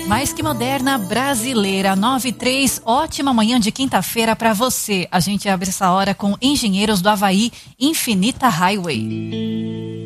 Mais que moderna, brasileira, 9:03, ótima manhã de quinta-feira para você. A gente abre essa hora com Engenheiros do Havaí, Infinita Highway.